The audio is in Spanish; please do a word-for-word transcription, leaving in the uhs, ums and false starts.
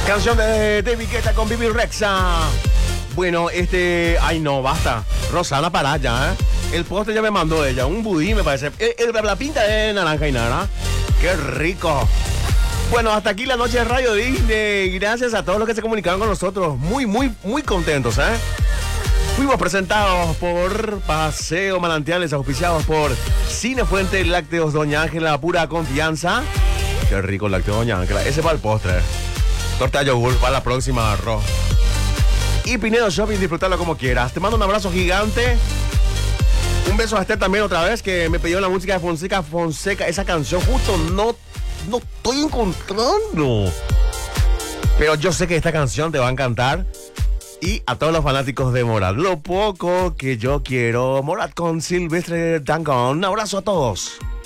Canción de David Guetta con Bibi Rexha. Bueno, este... Ay, no, basta. Rosana, para ya, ¿eh? El postre ya me mandó ella. Un budín, me parece. El, el- la pinta de naranja y nara. ¡Qué rico! Bueno, hasta aquí la noche de Radio Disney. Gracias a todos los que se comunicaron con nosotros. Muy, muy, muy contentos, ¿eh? Fuimos presentados por Paseo Manantiales, auspiciados por Cine Fuente Lácteos Doña Ángela, pura confianza. Qué rico el lácteo Doña Ángela. Ese para el postre. Torta de yogur para la próxima, arroz. Y Pinedo Shopping, disfrutarlo como quieras. Te mando un abrazo gigante. Un beso a Esther también otra vez, que me pidió la música de Fonseca Fonseca. Esa canción justo no, no estoy encontrando. Pero yo sé que esta canción te va a encantar. Y a todos los fanáticos de Morat, lo poco que yo quiero. Morat con Silvestre Dangond. Un abrazo a todos.